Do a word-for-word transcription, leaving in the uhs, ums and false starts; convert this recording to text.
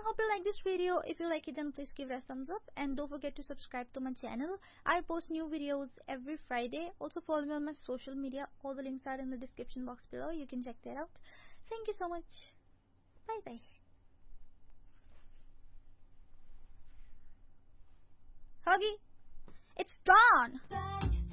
hope you like this video. If you like it, then please give it a thumbs up, and don't forget to subscribe to my channel. I post new videos every Friday. Also follow me on my social media. All the links are in the description box below. You can check that out. Thank you so much. Bye bye. Huggy, it's gone.